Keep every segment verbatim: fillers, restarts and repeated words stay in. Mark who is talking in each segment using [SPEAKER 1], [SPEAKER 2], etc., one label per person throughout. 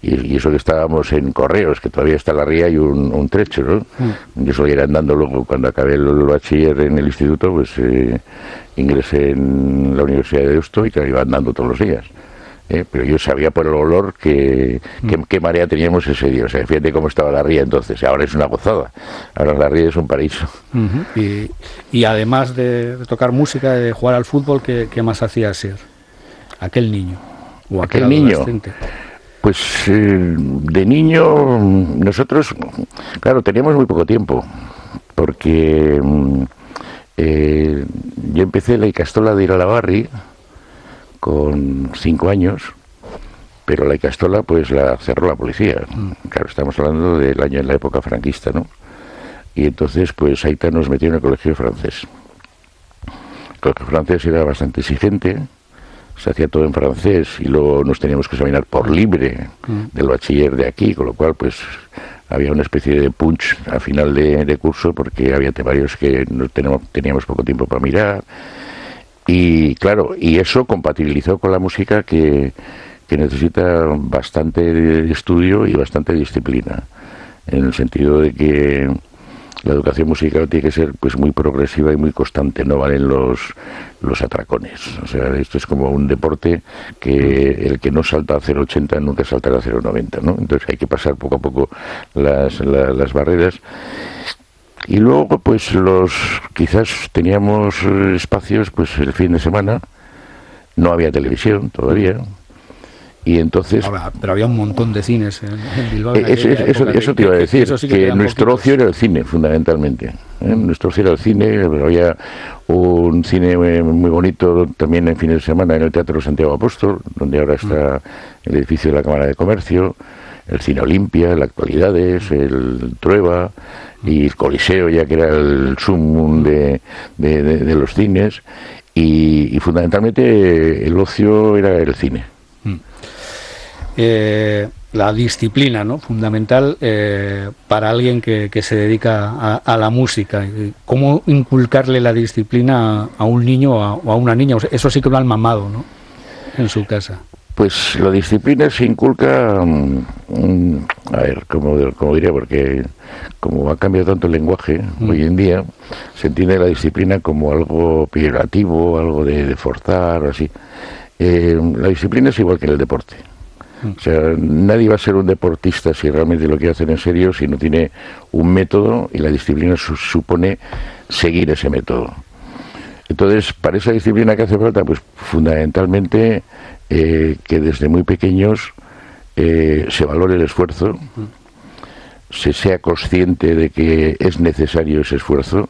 [SPEAKER 1] y, y eso que estábamos en Correos, que todavía está la ría y un, un trecho, ¿no? Mm. Yo solo ir andando luego, cuando acabé el, el bachiller en el instituto, pues eh, ingresé en la Universidad de Deusto y que iba andando todos los días. Eh, pero yo sabía por el olor que, que, qué marea teníamos ese día. O sea, fíjate cómo estaba la ría entonces. Ahora es una gozada. Ahora la ría es un paraíso.
[SPEAKER 2] Uh-huh. y, y además de, de tocar música, de jugar al fútbol, ¿qué, qué más hacía ser aquel niño? O aquel, aquel niño.
[SPEAKER 1] Pues eh, de niño nosotros, claro, teníamos muy poco tiempo. Porque eh, yo empecé la Icastola de Iralabarri con cinco años, pero la Icastola pues la cerró la policía. Mm. Claro, estamos hablando del año en la época franquista, ¿no? Y entonces pues Aita nos metió en el colegio francés. El colegio francés era bastante exigente, se hacía todo en francés y luego nos teníamos que examinar por libre mm. del bachiller de aquí, con lo cual pues había una especie de punch al final de, de curso, porque había temarios que no teníamos, teníamos poco tiempo para mirar. Y claro, y eso compatibilizó con la música que, que necesita bastante estudio y bastante disciplina, en el sentido de que la educación musical tiene que ser pues muy progresiva y muy constante, no valen los los atracones. O sea, esto es como un deporte que el que no salta a cero ochenta nunca saltará a cero noventa, ¿no? Entonces hay que pasar poco a poco las, la, las barreras. Y luego, pues, los quizás teníamos espacios, pues, el fin de semana, no había televisión todavía, y entonces...
[SPEAKER 2] Ahora, pero había un montón de cines en, en Bilbao.
[SPEAKER 1] En eso, eso, eso te iba a decir, que, sí que, que nuestro poquitos. ocio era el cine, fundamentalmente. ¿eh? Mm. Nuestro ocio era el cine, pero había un cine muy bonito también en fines de semana en el Teatro Santiago Apóstol, donde ahora está mm. el edificio de la Cámara de Comercio, el Cine Olimpia, el Actualidades, el Trueba y el Coliseo, ya que era el sumum de, de, de, de los cines, y, y fundamentalmente el ocio era el cine.
[SPEAKER 2] Mm. Eh, la disciplina, ¿no? Fundamental eh, para alguien que, que se dedica a, a la música. ¿Cómo inculcarle la disciplina a, a un niño o a, o a una niña? O sea, eso sí que lo han mamado, ¿no? En su casa.
[SPEAKER 1] Pues la disciplina se inculca, um, a ver, como, como diría, porque como ha cambiado tanto el lenguaje mm. hoy en día, se entiende la disciplina como algo peyorativo, algo de, de forzar o así. Eh, la disciplina es igual que en el deporte. Mm. O sea, nadie va a ser un deportista si realmente lo quiere hacer en serio, si no tiene un método, y la disciplina su, supone seguir ese método. Entonces, para esa disciplina que hace falta, pues fundamentalmente eh, que desde muy pequeños eh, se valore el esfuerzo, mm. se sea consciente de que es necesario ese esfuerzo.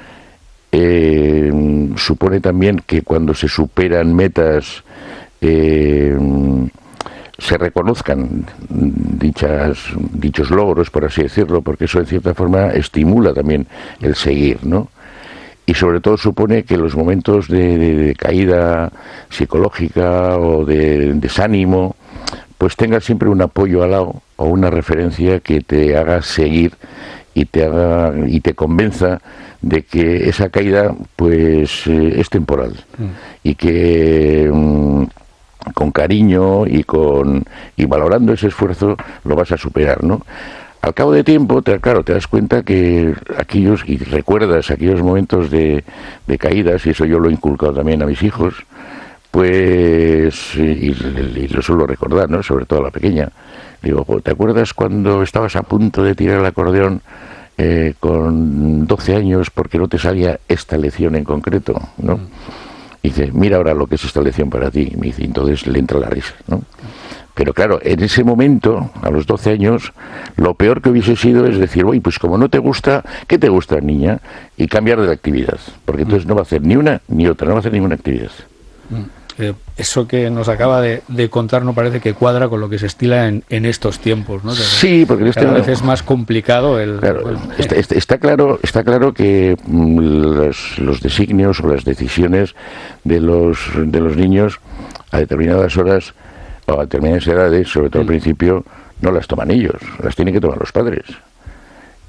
[SPEAKER 1] Eh, supone también que cuando se superan metas eh, se reconozcan dichas, dichos logros, por así decirlo, porque eso en cierta forma estimula también el seguir, ¿no? Y sobre todo supone que los momentos de, de, de caída psicológica o de desánimo, pues tengas siempre un apoyo al lado o una referencia que te haga seguir y te haga y te convenza de que esa caída pues eh, es temporal mm. y que mm, con cariño y con y valorando ese esfuerzo lo vas a superar, ¿no? Al cabo de tiempo, te, claro, te das cuenta que aquellos, y recuerdas aquellos momentos de, de caídas, y eso yo lo he inculcado también a mis hijos, pues, y, y lo suelo recordar, ¿no? Sobre todo a la pequeña. Digo, ¿te acuerdas cuando estabas a punto de tirar el acordeón eh, con doce años porque no te salía esta lección en concreto, ¿no? Y dice, mira ahora lo que es esta lección para ti. Y me dice, entonces le entra la risa, ¿no? Pero claro, en ese momento, a los doce años, lo peor que hubiese sido es decir, oye, pues como no te gusta, ¿qué te gusta, niña? Y cambiar de actividad, porque entonces no va a hacer ni una ni otra, no va a hacer ninguna actividad.
[SPEAKER 2] Eh, eso que nos acaba de, de contar no parece que cuadra con lo que se estila en, en estos tiempos, ¿no?
[SPEAKER 1] Sí, porque este
[SPEAKER 2] cada vez es más complicado el...
[SPEAKER 1] Claro,
[SPEAKER 2] el
[SPEAKER 1] está, está, está claro, está claro que mm, los, los designios o las decisiones de los de los niños a determinadas horas o a determinadas edades, sobre todo al principio, no las toman ellos, las tienen que tomar los padres.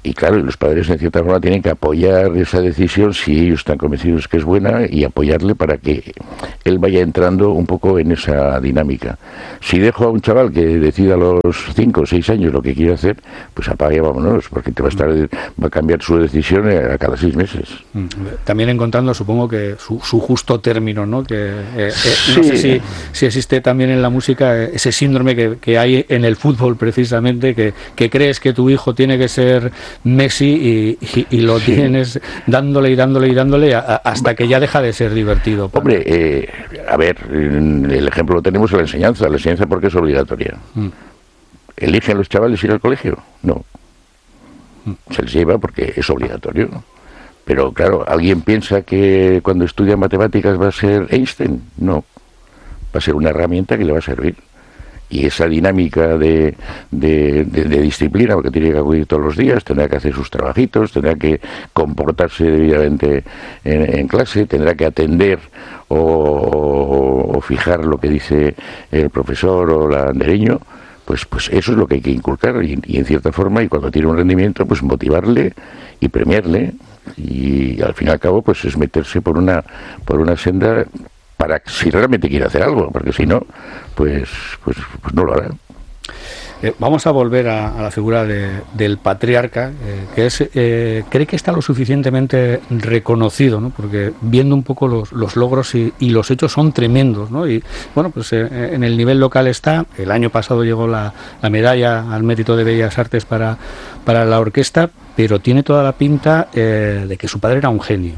[SPEAKER 1] Y claro, los padres en cierta forma tienen que apoyar esa decisión si ellos están convencidos que es buena y apoyarle para que él vaya entrando un poco en esa dinámica. Si dejo a un chaval que decida a los cinco o seis años lo que quiere hacer, pues apague, vámonos, porque te va a estar, va a cambiar su decisión a cada seis meses.
[SPEAKER 2] También encontrando, supongo que su, su justo término, ¿no? Que eh, eh,
[SPEAKER 1] sí.
[SPEAKER 2] No sé si, si existe también en la música ese síndrome que, que hay en el fútbol precisamente, que, que crees que tu hijo tiene que ser Messi y, y, y lo sí. tienes dándole y dándole y dándole a, a, hasta que ya deja de ser divertido. Para...
[SPEAKER 1] Hombre, eh, a ver, el ejemplo lo tenemos en la enseñanza, la enseñanza porque es obligatoria. Mm. ¿Eligen los chavales ir al colegio? No. Mm. Se les lleva porque es obligatorio. Pero claro, ¿alguien piensa que cuando estudia matemáticas va a ser Einstein? No. Va a ser una herramienta que le va a servir. Y esa dinámica de, de, de, de disciplina, porque tiene que acudir todos los días, tendrá que hacer sus trabajitos, tendrá que comportarse debidamente en, en clase, tendrá que atender o, o, o fijar lo que dice el profesor o el andereño, pues, pues eso es lo que hay que inculcar y, y en cierta forma, y cuando tiene un rendimiento, pues motivarle y premiarle, y al fin y al cabo pues es meterse por una, por una senda para si realmente quiere hacer algo, porque si no, pues, pues, pues no lo hará.
[SPEAKER 2] Eh, vamos a volver a, a la figura de, del patriarca, eh, que es, eh, cree que está lo suficientemente reconocido, ¿no? Porque viendo un poco los, los logros y, y los hechos son tremendos, ¿no? Y bueno, pues eh, en el nivel local está, el año pasado llegó la, la medalla al mérito de Bellas Artes para, para la orquesta, pero tiene toda la pinta eh, de que su padre era un genio.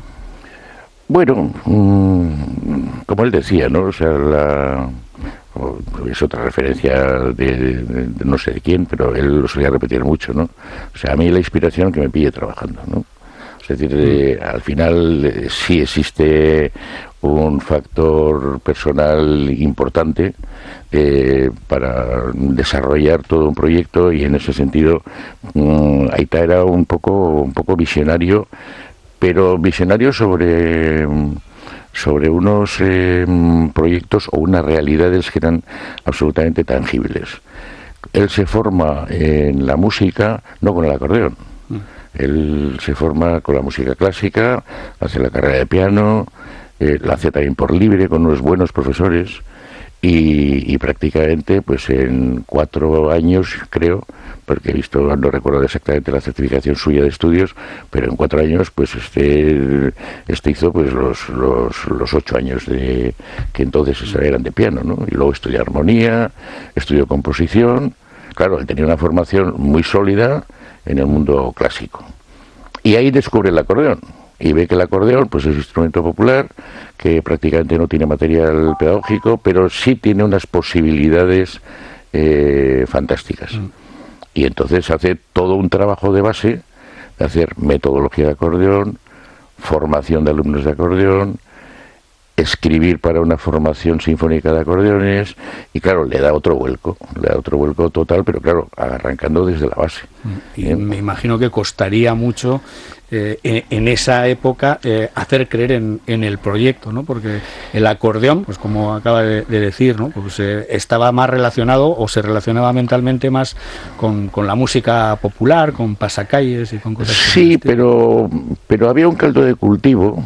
[SPEAKER 1] Bueno, mmm, como él decía, ¿no? O sea, la, es otra referencia de, de, de no sé de quién, pero él lo solía repetir mucho, ¿no? O sea, a mí la inspiración que me pille trabajando, ¿no? Es decir, eh, al final eh, sí existe un factor personal importante eh, para desarrollar todo un proyecto y en ese sentido mmm, Aita era un poco, un poco visionario, pero visionario sobre sobre unos eh, proyectos o unas realidades que eran absolutamente tangibles. Él se forma en la música, no con el acordeón. Mm. Él se forma con la música clásica, hace la carrera de piano, eh, la hace también por libre con unos buenos profesores y, y prácticamente pues en cuatro años, creo, porque he visto, no recuerdo exactamente la certificación suya de estudios, pero en cuatro años pues este este hizo pues los los, los ocho años de que entonces eran de piano, ¿no? Y luego estudió armonía, estudió composición. Claro, él tenía una formación muy sólida en el mundo clásico. Y ahí descubre el acordeón. Y ve que el acordeón pues es un instrumento popular que prácticamente no tiene material pedagógico, pero sí tiene unas posibilidades eh, fantásticas. Mm. Y entonces hace todo un trabajo de base de hacer metodología de acordeón, formación de alumnos de acordeón, escribir para una formación sinfónica de acordeones, y claro, le da otro vuelco, le da otro vuelco total, pero claro, arrancando desde la base.
[SPEAKER 2] Y ¿eh? Me imagino que costaría mucho eh, en, en esa época eh, hacer creer en, en el proyecto, ¿no? Porque el acordeón, pues como acaba de, de decir, ¿no? Pues eh, estaba más relacionado o se relacionaba mentalmente más con, con la música popular, con pasacalles y con cosas así.
[SPEAKER 1] Sí, pero, pero había un caldo de cultivo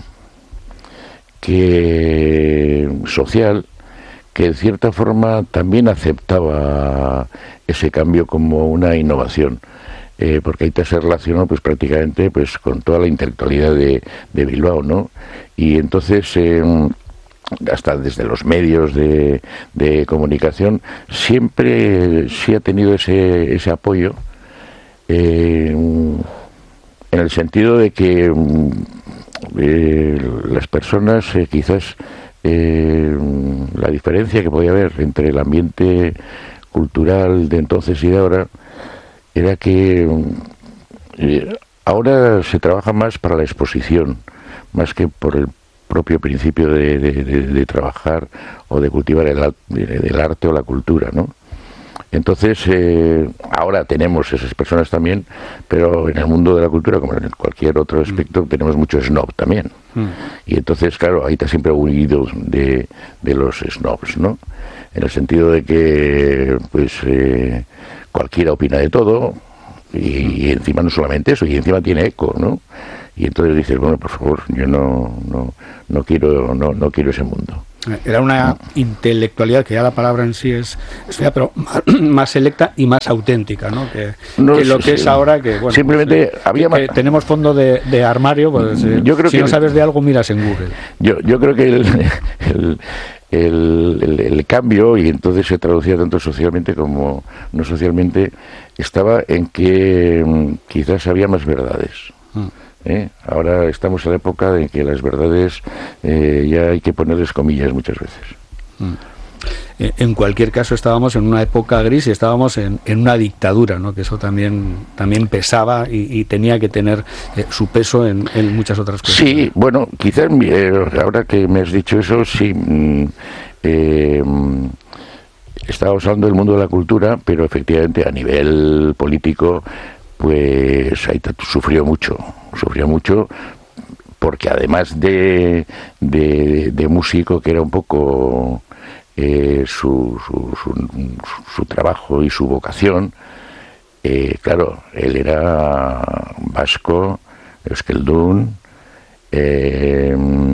[SPEAKER 1] que social que en cierta forma también aceptaba ese cambio como una innovación, eh, porque Aita se relacionó pues prácticamente pues con toda la intelectualidad de, de Bilbao, ¿no? Y entonces eh, hasta desde los medios de, de comunicación siempre sí ha tenido ese, ese apoyo eh, en el sentido de que Eh, las personas eh, quizás eh, la diferencia que podía haber entre el ambiente cultural de entonces y de ahora era que eh, ahora se trabaja más para la exposición más que por el propio principio de, de, de, de trabajar o de cultivar el, el arte o la cultura, ¿no? Entonces, eh, ahora tenemos esas personas también, pero en el mundo de la cultura, como en cualquier otro aspecto, mm. tenemos mucho snob también. Mm. Y entonces, claro, ahí está siempre huido de, de los snobs, ¿no? En el sentido de que, pues, eh, cualquiera opina de todo, Y, y encima no solamente eso, y encima tiene eco, ¿no? Y entonces dices, bueno, por favor, yo no no no quiero no no quiero ese mundo.
[SPEAKER 2] Era una intelectualidad que ya la palabra en sí es, es fea, pero más, más selecta y más auténtica, ¿no? Que,
[SPEAKER 1] no,
[SPEAKER 2] que lo
[SPEAKER 1] sí,
[SPEAKER 2] que es ahora, que bueno,
[SPEAKER 1] simplemente
[SPEAKER 2] pues,
[SPEAKER 1] había
[SPEAKER 2] que, que tenemos fondo de, de armario, pues eh,
[SPEAKER 1] yo creo
[SPEAKER 2] si
[SPEAKER 1] que
[SPEAKER 2] no sabes de algo miras en Google.
[SPEAKER 1] Yo yo creo que el, el El, el, el cambio, y entonces se traducía tanto socialmente como no socialmente, estaba en que mm, quizás había más verdades. Mm. ¿Eh? Ahora estamos en la época en que las verdades eh, ya hay que ponerles comillas muchas veces.
[SPEAKER 2] Mm. En cualquier caso estábamos en una época gris y estábamos en, en una dictadura, ¿no? Que eso también también pesaba y, y tenía que tener eh, su peso en, en muchas otras cosas.
[SPEAKER 1] Sí, bueno, quizás eh, ahora que me has dicho eso, sí, mm, eh, estábamos hablando del mundo de la cultura, pero efectivamente a nivel político, pues ahí sufrió mucho, sufrió mucho, porque además de, de, de músico, que era un poco Eh, su, su, su, su trabajo y su vocación, eh, claro, él era vasco, euskaldun, eh,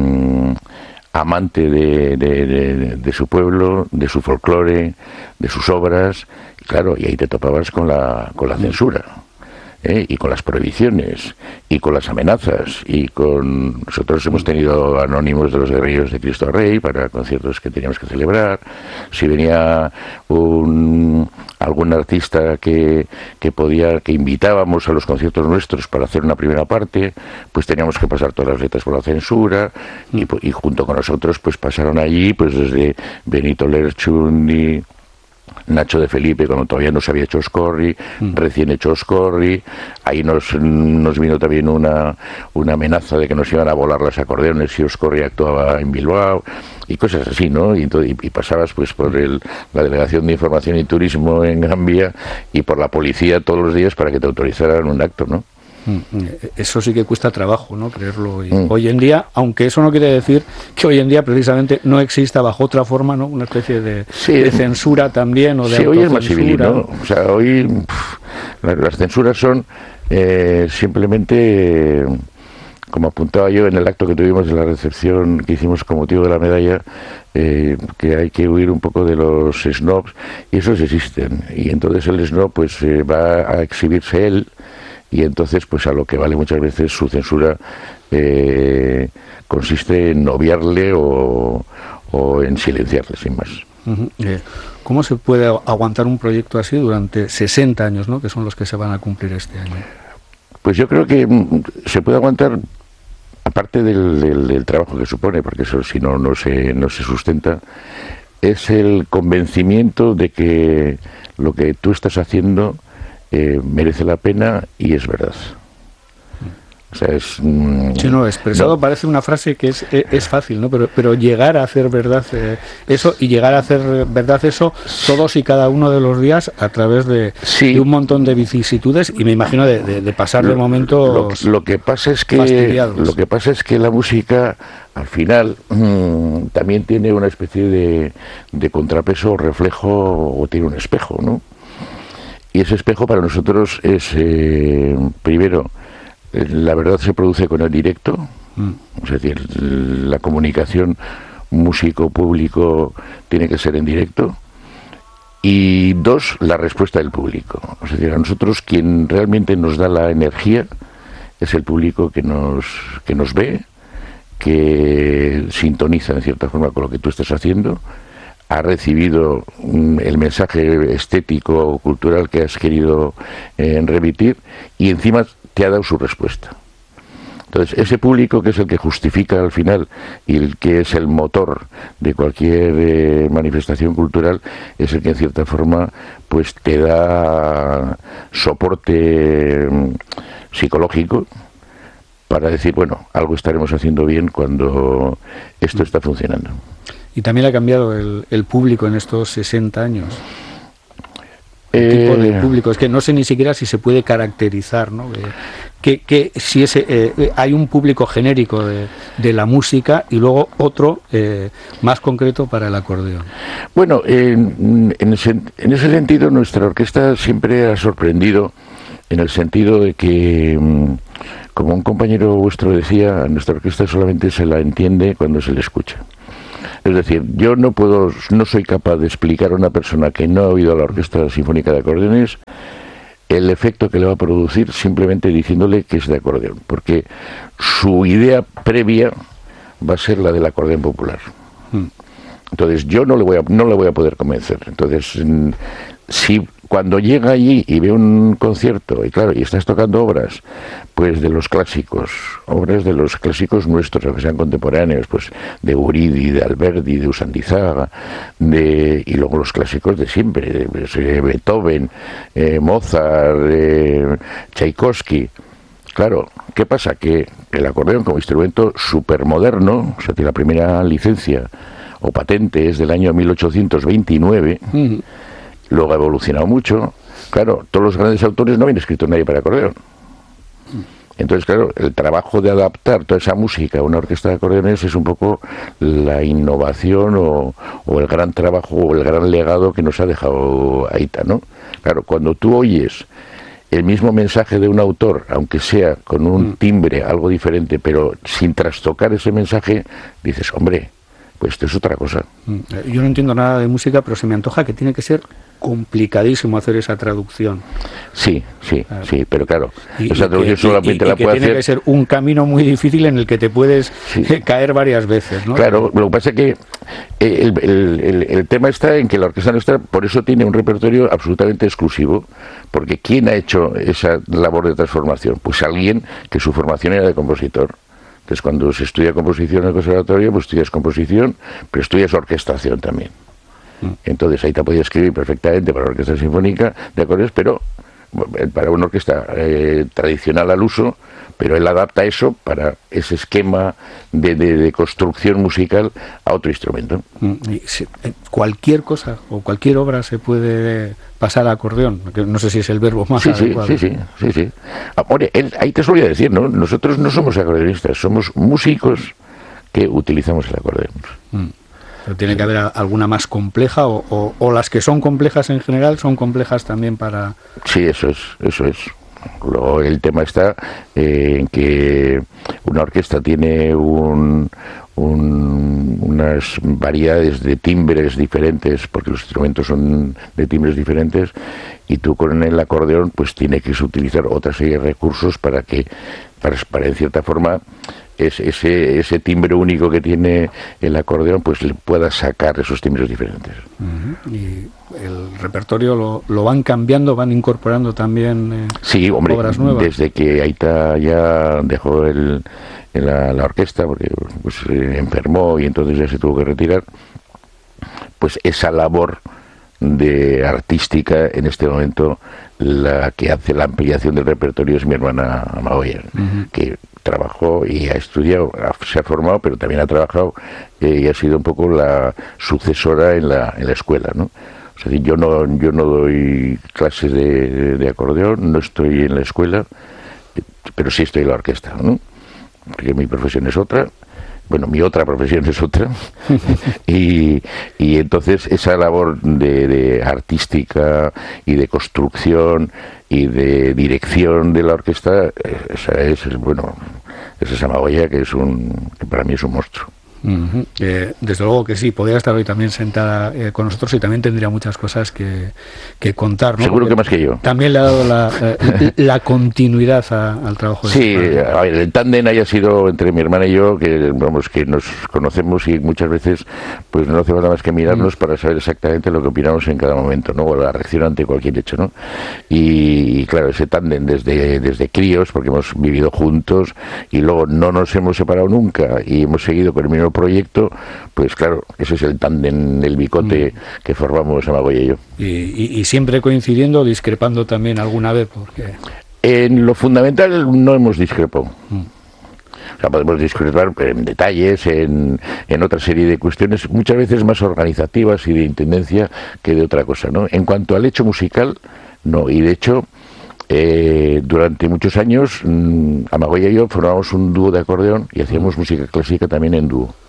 [SPEAKER 1] amante de, de, de, de su pueblo, de su folclore, de sus obras, claro, y ahí te topabas con la, con la censura. ¿Eh? Y con las prohibiciones, y con las amenazas, y con... Nosotros hemos tenido anónimos de los guerrilleros de Cristo Rey para conciertos que teníamos que celebrar. Si venía un algún artista que, que podía, que invitábamos a los conciertos nuestros para hacer una primera parte, pues teníamos que pasar todas las letras por la censura, y, y junto con nosotros pues pasaron allí pues desde Benito Lerchundi, Nacho de Felipe, cuando todavía no se había hecho Oscorri, mm. recién hecho Oscorri, ahí nos, nos vino también una, una amenaza de que nos iban a volar los acordeones si Oscorri actuaba en Bilbao, y cosas así, ¿no? Y, entonces, y, y pasabas pues por el, la Delegación de Información y Turismo en Gambia y por la policía todos los días para que te autorizaran un acto, ¿no?
[SPEAKER 2] Eso sí que cuesta trabajo, ¿no? Creerlo. Y
[SPEAKER 1] mm.
[SPEAKER 2] hoy en día, aunque eso no quiere decir que hoy en día precisamente no exista bajo otra forma, ¿no? Una especie de,
[SPEAKER 1] sí,
[SPEAKER 2] de censura también, o de
[SPEAKER 1] sí, hoy es más
[SPEAKER 2] autocensura,
[SPEAKER 1] civil, ¿no? O sea, hoy pff, las, las censuras son eh, simplemente, eh, como apuntaba yo en el acto que tuvimos en la recepción que hicimos con motivo de la medalla, eh, que hay que huir un poco de los snobs, y esos existen. Y entonces el snob pues eh, va a exhibirse él, y entonces pues a lo que vale muchas veces su censura eh, consiste en obviarle o, o en silenciarle, sin más.
[SPEAKER 2] Uh-huh. eh, ¿Cómo se puede aguantar un proyecto así durante sesenta años, ¿no? Que son los que se van a cumplir este año?
[SPEAKER 1] Pues yo creo que se puede aguantar, aparte del, del, del trabajo que supone, porque eso si no no se, no se sustenta, es el convencimiento de que lo que tú estás haciendo Eh, merece la pena y es verdad. O sea, es... Mm,
[SPEAKER 2] sí, no, expresado
[SPEAKER 1] no.
[SPEAKER 2] Parece una frase que es, es, es fácil, ¿no? Pero, pero llegar a hacer verdad eh, eso, y llegar a hacer verdad eso todos y cada uno de los días a través de,
[SPEAKER 1] sí.
[SPEAKER 2] de un montón de vicisitudes, y me imagino de, de, de pasar de momentos
[SPEAKER 1] lo, lo que pasa es que
[SPEAKER 2] fastidiados.
[SPEAKER 1] Lo que pasa es que la música, al final, mmm, también tiene una especie de, de contrapeso o reflejo, o tiene un espejo, ¿no? Y ese espejo para nosotros es, eh, primero, la verdad se produce con el directo, mm. es decir, la comunicación músico-público tiene que ser en directo, y dos, la respuesta del público. Es decir, a nosotros quien realmente nos da la energía es el público que nos, que nos ve, que sintoniza en cierta forma con lo que tú estás haciendo, ha recibido mm, el mensaje estético o cultural que has querido eh, remitir, y encima te ha dado su respuesta. Entonces, ese público, que es el que justifica al final y el que es el motor de cualquier eh, manifestación cultural, es el que en cierta forma pues te da soporte eh, psicológico para decir, bueno, algo estaremos haciendo bien cuando esto está funcionando.
[SPEAKER 2] Y también ha cambiado el, el público en estos sesenta años. El
[SPEAKER 1] eh,
[SPEAKER 2] tipo de público. Es que no sé ni siquiera si se puede caracterizar, ¿no? Eh, que, que si ese, eh, hay un público genérico de, de la música y luego otro eh, más concreto para el acordeón.
[SPEAKER 1] Bueno, en, en, ese, en ese sentido nuestra orquesta siempre ha sorprendido en el sentido de que, como un compañero vuestro decía, a nuestra orquesta solamente se la entiende cuando se le escucha. Es decir, yo no puedo, no soy capaz de explicar a una persona que no ha oído la Orquesta Sinfónica de Acordeones el efecto que le va a producir simplemente diciéndole que es de acordeón, porque su idea previa va a ser la del acordeón popular. Entonces yo no le voy a, no le voy a poder convencer. Entonces, si cuando llega allí y ve un concierto, y claro, y estás tocando obras, pues de los clásicos, obras de los clásicos nuestros, aunque sean contemporáneos, pues de Uridi, de Alberdi, de Usandizaga, de, y luego los clásicos de siempre, de, de Beethoven, eh, Mozart, eh, Tchaikovsky. Claro, ¿qué pasa? Que el acordeón como instrumento supermoderno, o sea, tiene la primera licencia o patente es del año mil ochocientos veintinueve, uh-huh. Luego ha evolucionado mucho. Claro, todos los grandes autores no habían escrito nadie para acordeón. Entonces, claro, el trabajo de adaptar toda esa música a una orquesta de acordeones es un poco la innovación o, o el gran trabajo o el gran legado que nos ha dejado Aita, ¿no? Claro, cuando tú oyes el mismo mensaje de un autor, aunque sea con un timbre algo diferente, pero sin trastocar ese mensaje, dices, hombre, pues esto es otra cosa.
[SPEAKER 2] Yo no entiendo nada de música, pero se me antoja que tiene que ser complicadísimo hacer esa traducción.
[SPEAKER 1] Sí, sí, claro. sí, pero claro,
[SPEAKER 2] y,
[SPEAKER 1] esa traducción
[SPEAKER 2] y,
[SPEAKER 1] solamente
[SPEAKER 2] y, y
[SPEAKER 1] la
[SPEAKER 2] que
[SPEAKER 1] puede
[SPEAKER 2] tiene
[SPEAKER 1] hacer...
[SPEAKER 2] que ser un camino muy difícil en el que te puedes sí. caer varias veces, ¿no?
[SPEAKER 1] Claro, lo que pasa es que el, el, el, el tema está en que la orquesta nuestra, por eso tiene un repertorio absolutamente exclusivo, porque ¿quién ha hecho esa labor de transformación? Pues alguien que su formación era de compositor. Entonces, cuando se estudia composición en el conservatorio, pues estudias composición, pero estudias orquestación también. Entonces, ahí te podía escribir perfectamente para la orquesta sinfónica de acordes, pero para una orquesta eh, tradicional al uso, pero él adapta eso para ese esquema de, de, de construcción musical a otro instrumento.
[SPEAKER 2] Cualquier cosa o cualquier obra se puede pasar a acordeón, no sé si es el verbo más
[SPEAKER 1] sí,
[SPEAKER 2] adecuado.
[SPEAKER 1] Sí, sí, sí, sí, sí. Ahora, él, ahí te solía decir, ¿no? Nosotros no somos acordeonistas, somos músicos que utilizamos el acordeón.
[SPEAKER 2] Mm. Pero tiene sí. que haber alguna más compleja o, o, o las que son complejas en general son complejas también para...
[SPEAKER 1] Sí, eso es, eso es. Luego el tema está eh, en que una orquesta tiene un, un, unas variedades de timbres diferentes, porque los instrumentos son de timbres diferentes, y tú con el acordeón pues tiene que utilizar otra serie de recursos para que, para, para en cierta forma, es, ese, ese timbre único que tiene el acordeón pues le pueda sacar esos timbres diferentes.
[SPEAKER 2] Uh-huh. Y el repertorio lo, lo van cambiando, van incorporando también eh,
[SPEAKER 1] sí, hombre,
[SPEAKER 2] obras nuevas.
[SPEAKER 1] Desde que Aita ya dejó el, la, la orquesta, porque pues, eh, enfermó y entonces ya se tuvo que retirar, pues esa labor de artística en este momento la que hace la ampliación del repertorio es mi hermana Amagoya, uh-huh. que trabajó y ha estudiado, se ha formado, pero también ha trabajado eh, y ha sido un poco la sucesora en la, en la escuela, ¿no? O sea, yo no yo no doy clases de, de, de acordeón, no estoy en la escuela, pero sí estoy en la orquesta, ¿no? Porque mi profesión es otra. Bueno, mi otra profesión es otra. y, y entonces esa labor de, de artística y de construcción y de dirección de la orquesta, esa es, bueno, es esa Amagoya que es un, que para mí es un monstruo.
[SPEAKER 2] Uh-huh. Eh, desde luego que sí, podría estar hoy también sentada eh, con nosotros y también tendría muchas cosas que, que contar, ¿no?
[SPEAKER 1] Seguro
[SPEAKER 2] Porque
[SPEAKER 1] que más que yo.
[SPEAKER 2] También le ha dado la, eh, la continuidad a, al trabajo de
[SPEAKER 1] sí, a ver, el tándem haya sido entre mi hermana y yo, que vamos, que nos conocemos y muchas veces pues no hace nada más que mirarnos mm. para saber exactamente lo que opinamos en cada momento, ¿no? O la reacción ante cualquier hecho, ¿no? Y, y claro, ese tándem desde, desde críos, porque hemos vivido juntos y luego no nos hemos separado nunca y hemos seguido con el mismo proyecto, pues claro, ese es el tándem, el bicote mm. que formamos Amagoya y yo.
[SPEAKER 2] Y, y, y siempre coincidiendo, discrepando también alguna vez, porque...
[SPEAKER 1] En lo fundamental no hemos discrepado. Mm. O sea, podemos discrepar en detalles, en, en otra serie de cuestiones, muchas veces más organizativas y de intendencia que de otra cosa, ¿no? En cuanto al hecho musical, no, y de hecho... Eh, durante muchos años mmm, Amagoya y yo formábamos un dúo de acordeón y hacíamos música clásica también en dúo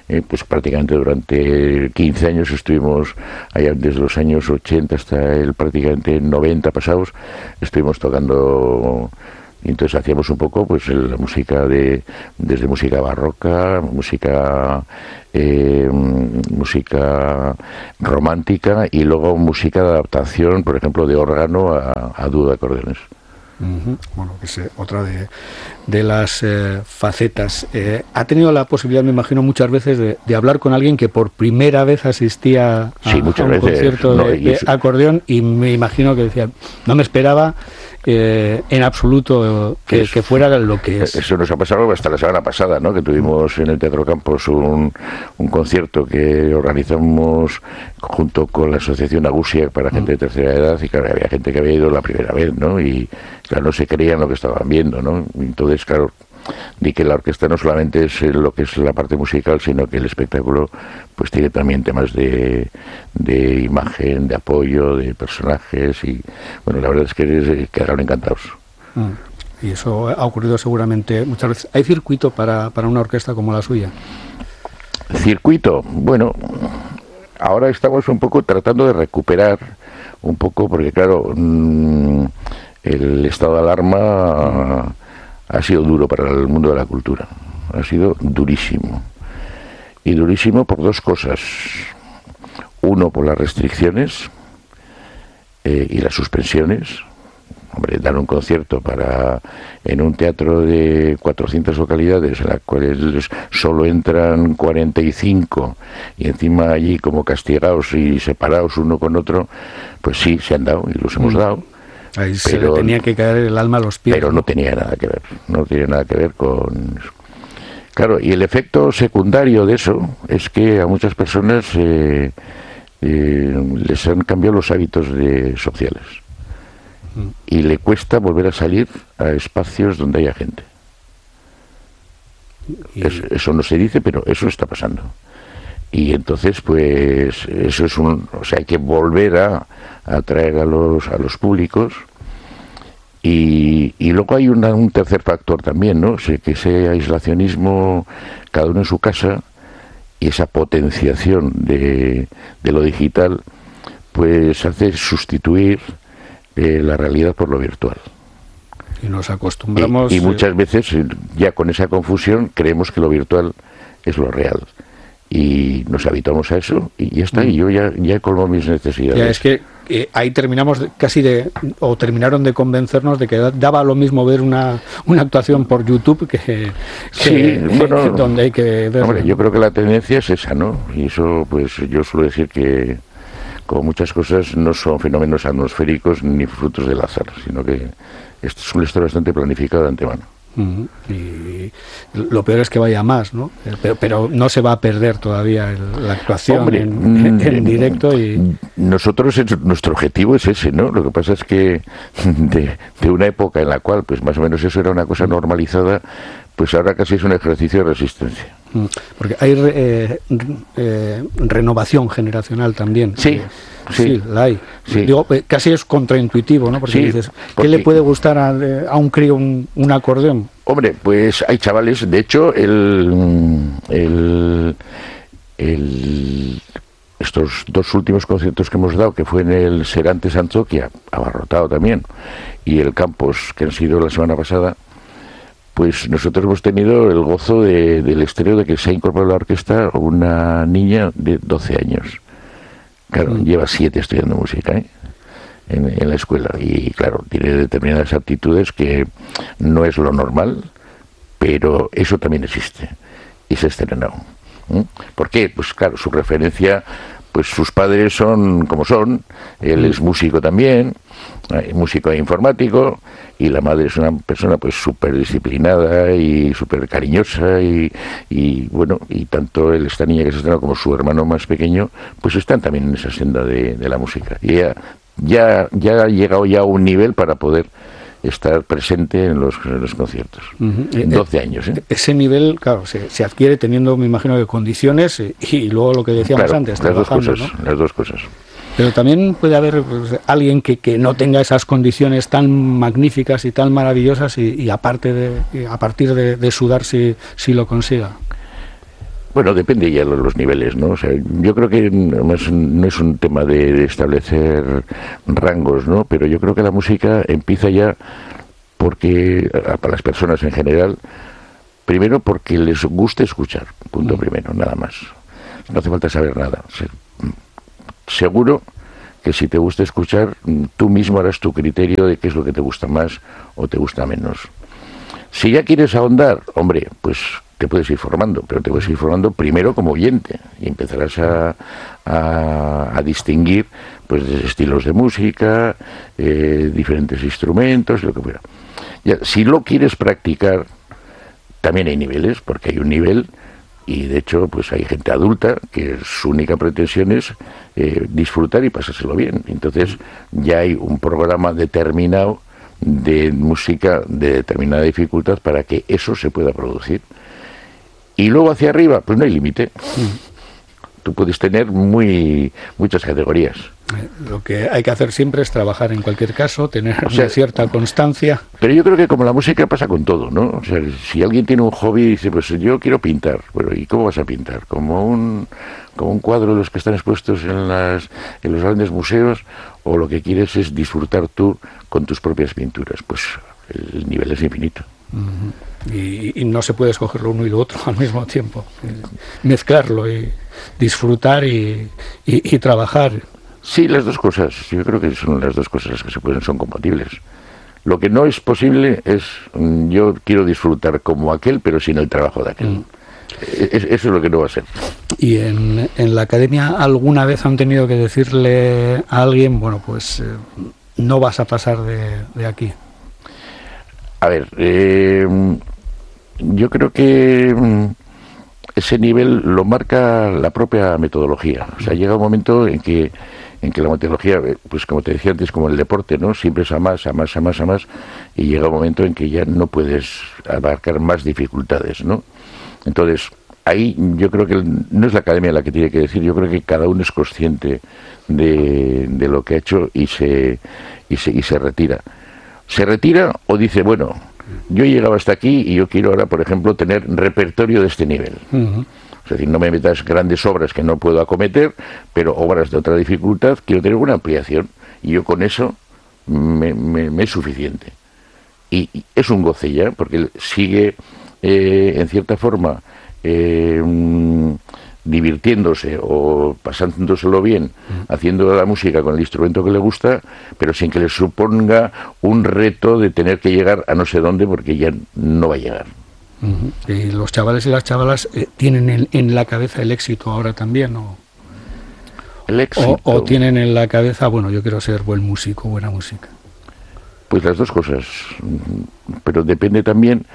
[SPEAKER 1] eh, pues prácticamente durante quince años estuvimos, allá desde los años ochenta hasta el prácticamente noventa pasados, estuvimos tocando. Y entonces hacíamos un poco pues la música de desde música barroca, música eh, música romántica y luego música de adaptación, por ejemplo, de órgano a, a dúo de acordeones.
[SPEAKER 2] Uh-huh. Bueno, que es otra de, de las eh, facetas. Eh, ha tenido la posibilidad, me imagino, muchas veces de, de hablar con alguien que por primera vez asistía a,
[SPEAKER 1] sí, muchas
[SPEAKER 2] a un
[SPEAKER 1] veces,
[SPEAKER 2] concierto
[SPEAKER 1] no,
[SPEAKER 2] de, de
[SPEAKER 1] eso...
[SPEAKER 2] acordeón, y me imagino que decía, no me esperaba eh, en absoluto que,
[SPEAKER 1] es,
[SPEAKER 2] que fuera lo que es.
[SPEAKER 1] Eso nos ha pasado hasta la semana pasada, ¿no? Que tuvimos en el Teatro Campos un, un concierto que organizamos junto con la Asociación Agusia para gente de tercera edad, y claro, había gente que había ido la primera vez, ¿no? Y claro, no se creían lo que estaban viendo, ¿no? Entonces, claro, di que la orquesta no solamente es lo que es la parte musical, sino que el espectáculo pues tiene también temas de, de imagen, de apoyo, de personajes, y bueno, la verdad es que quedaron encantados.
[SPEAKER 2] Mm. Y eso ha ocurrido seguramente muchas veces. ¿Hay circuito para, para una orquesta como la suya?
[SPEAKER 1] Circuito, bueno, ahora estamos un poco tratando de recuperar un poco, porque claro, mmm, el estado de alarma ha sido duro para el mundo de la cultura, ha sido durísimo, y durísimo por dos cosas. Uno, por las restricciones eh, y las suspensiones. Hombre, dar un concierto para en un teatro de cuatrocientas localidades en las cuales solo entran cuarenta y cinco, y encima allí como castigados y separados uno con otro, pues sí, se han dado y los hemos dado.
[SPEAKER 2] Ahí se pero, le tenía que caer el alma a los pies.
[SPEAKER 1] Pero no tenía nada que ver, no tenía nada que ver con... Claro, y el efecto secundario de eso es que a muchas personas eh, eh, les han cambiado los hábitos de, sociales. Uh-huh. Y le cuesta volver a salir a espacios donde haya gente. Y... Es, eso no se dice, pero eso está pasando. Y entonces, pues, eso es un... O sea, hay que volver a atraer a los, a los públicos. Y, y luego hay una, un tercer factor también, ¿no? O sea, que ese aislacionismo, cada uno en su casa, y esa potenciación de, de lo digital, pues hace sustituir eh, la realidad por lo virtual.
[SPEAKER 2] Y nos acostumbramos...
[SPEAKER 1] Y, y muchas veces, ya con esa confusión, creemos que lo virtual es lo real. Y nos habituamos a eso, y ya está, mm. y yo ya, ya colmo mis necesidades.
[SPEAKER 2] Ya, es que eh, ahí terminamos de, casi de, o terminaron de convencernos de que daba lo mismo ver una, una actuación por YouTube que, que,
[SPEAKER 1] sí, bueno,
[SPEAKER 2] que donde hay que ver.
[SPEAKER 1] Hombre, yo creo que la tendencia es esa, ¿no? Y eso, pues yo suelo decir que, como muchas cosas, no son fenómenos atmosféricos ni frutos del azar, sino que esto suele estar bastante planificado de antemano.
[SPEAKER 2] Uh-huh. Y lo peor es que vaya más, ¿no? Pero, pero no se va a perder todavía el, la actuación. Hombre, en, en, en directo. Y
[SPEAKER 1] nosotros, nuestro objetivo es ese, ¿no? Lo que pasa es que de, de una época en la cual, pues más o menos eso era una cosa normalizada, pues ahora casi es un ejercicio de resistencia.
[SPEAKER 2] Porque hay eh, eh, renovación generacional también.
[SPEAKER 1] Sí.
[SPEAKER 2] Sí, sí, la hay.
[SPEAKER 1] Sí.
[SPEAKER 2] Digo, casi es contraintuitivo, ¿no? Porque sí, dices, ¿qué porque... le puede gustar a, a un crío un, un acordeón?
[SPEAKER 1] Hombre, pues hay chavales, de hecho, el, el, el, estos dos últimos conciertos que hemos dado, que fue en el Serantes Antioquia, abarrotado también, y el Campos, que han sido la semana pasada, pues nosotros hemos tenido el gozo de, del estreno de que se ha incorporado a la orquesta una niña de doce años. Claro, mm. lleva siete estudiando música, ¿eh? en, en la escuela, y claro, tiene determinadas aptitudes que no es lo normal, pero eso también existe y se ha estrenado. ¿Mm? ¿Por qué? Pues claro, su referencia, pues sus padres son como son, él es músico también, músico e informático, y la madre es una persona pues súper disciplinada y súper cariñosa, y, y bueno, y tanto él, esta niña que se estrenó, como su hermano más pequeño, pues están también en esa senda de, de la música, y ella ya, ya ha llegado ya a un nivel para poder estar presente en los, en los conciertos. Uh-huh. doce años, ¿eh?
[SPEAKER 2] Ese nivel, claro, se, se adquiere teniendo, me imagino, que condiciones, y, y luego lo que decíamos
[SPEAKER 1] claro,
[SPEAKER 2] antes,
[SPEAKER 1] las dos cosas,
[SPEAKER 2] ¿no?
[SPEAKER 1] las dos cosas.
[SPEAKER 2] Pero también puede haber pues, alguien que, que no tenga esas condiciones tan magníficas y tan maravillosas, y, y aparte de, y a partir de, de sudar si, si lo consiga.
[SPEAKER 1] Bueno, depende ya de los niveles, ¿no? O sea, yo creo que además no es un tema de, de establecer rangos, ¿no? Pero yo creo que la música empieza ya porque, para las personas en general, primero porque les gusta escuchar, punto primero, nada más. No hace falta saber nada. Seguro que si te gusta escuchar, tú mismo harás tu criterio de qué es lo que te gusta más o te gusta menos. Si ya quieres ahondar, hombre, pues te puedes ir formando, pero te puedes ir formando primero como oyente y empezarás a, a, a distinguir pues estilos de música, eh, diferentes instrumentos, lo que fuera. Ya, si lo quieres practicar, también hay niveles, porque hay un nivel, y de hecho pues hay gente adulta que su única pretensión es eh, disfrutar y pasárselo bien. Entonces ya hay un programa determinado de música de determinada dificultad para que eso se pueda producir. Y luego hacia arriba, pues no hay límite. Tú puedes tener muy muchas categorías.
[SPEAKER 2] Lo que hay que hacer siempre es trabajar en cualquier caso, tener o sea, una cierta constancia.
[SPEAKER 1] Pero yo creo que como la música pasa con todo, ¿no? O sea, si alguien tiene un hobby y dice, pues yo quiero pintar, bueno, ¿y cómo vas a pintar? ¿Como un como un cuadro de los que están expuestos en las en los grandes museos? ¿O lo que quieres es disfrutar tú con tus propias pinturas? Pues el nivel es infinito.
[SPEAKER 2] Uh-huh. y, y no se puede escoger lo uno y lo otro al mismo tiempo. Mezclarlo y disfrutar y, y, y trabajar.
[SPEAKER 1] Sí, las dos cosas. Yo creo que son las dos cosas las que se pueden, son compatibles. Lo que no es posible es, yo quiero disfrutar como aquel, pero sin el trabajo de aquel. Mm. Es, eso es lo que no va a ser.
[SPEAKER 2] ¿Y en, en la academia alguna vez han tenido que decirle a alguien, bueno, pues eh, no vas a pasar de, de aquí?
[SPEAKER 1] A ver, eh, yo creo que ese nivel lo marca la propia metodología. O sea, llega un momento en que en que la metodología, pues como te decía antes, como el deporte, ¿no? Siempre es a más, a más, a más, a más, y llega un momento en que ya no puedes abarcar más dificultades, ¿no? Entonces, ahí yo creo que no es la academia la que tiene que decir, yo creo que cada uno es consciente de, de lo que ha hecho y se, y se y se retira. Se retira o dice, bueno, yo he llegado hasta aquí y yo quiero ahora, por ejemplo, tener repertorio de este nivel. Uh-huh. Es decir, no me metas grandes obras que no puedo acometer, pero obras de otra dificultad, quiero tener una ampliación. Y yo con eso me, me, me es suficiente. Y, y es un goce ya, porque sigue, eh, en cierta forma, eh, um, divirtiéndose o pasándoselo bien, haciendo la música con el instrumento que le gusta, pero sin que le suponga un reto de tener que llegar a no sé dónde, porque ya no va a llegar.
[SPEAKER 2] Uh-huh. ¿Y los chavales y las chavalas eh, tienen en, en la cabeza el éxito ahora también? ¿O,
[SPEAKER 1] el éxito.
[SPEAKER 2] O, o tienen en la cabeza, bueno, yo quiero ser buen músico, buena música?
[SPEAKER 1] Pues las dos cosas. Pero depende también.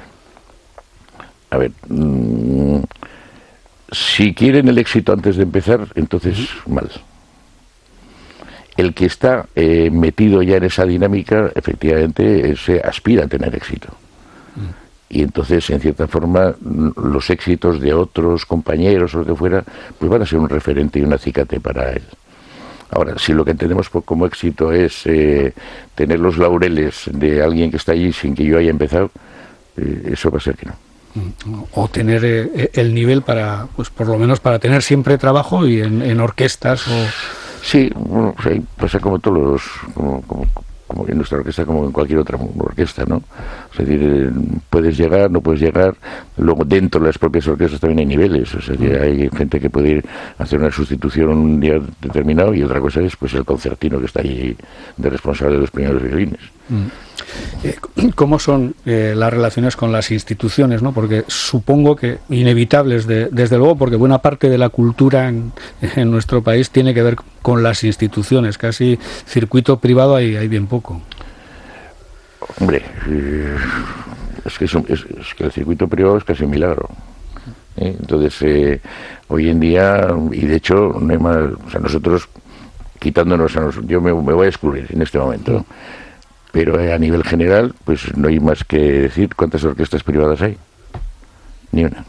[SPEAKER 1] A ver. Mmm, si quieren el éxito antes de empezar, entonces uh-huh. mal. El que está eh, metido ya en esa dinámica, efectivamente, se aspira a tener éxito. Uh-huh. Y entonces, en cierta forma, los éxitos de otros compañeros o lo que fuera, pues van a ser un referente y un acicate para él. Ahora, si lo que entendemos como éxito es eh, tener los laureles de alguien que está allí sin que yo haya empezado, eh, eso va a ser que no.
[SPEAKER 2] O tener eh, el nivel para, pues por lo menos para tener siempre trabajo y en, en orquestas o...
[SPEAKER 1] Sí, bueno, o sea, pasa como todos los, como, como, como en nuestra orquesta, como en cualquier otra orquesta, ¿no? Es decir, eh, puedes llegar, no puedes llegar. Luego dentro de las propias orquestas también hay niveles, o sea, que hay gente que puede ir a hacer una sustitución un día determinado y otra cosa es pues el concertino que está ahí de responsable de los primeros violines.
[SPEAKER 2] Mm. Eh, ¿Cómo son eh, las relaciones con las instituciones, ¿no? Porque supongo que inevitables, de, desde luego, porque buena parte de la cultura en, en nuestro país tiene que ver con las instituciones. Casi circuito privado hay, hay bien poco.
[SPEAKER 1] Hombre, eh, es, que es, un, es, es que el circuito privado es casi un milagro. ¿eh? Entonces, eh, hoy en día, y de hecho, no hay más, o sea, nosotros, quitándonos a nosotros, yo me, me voy a excluir en este momento, ¿no? Pero a nivel general, pues no hay más que decir cuántas orquestas privadas hay. Ni una.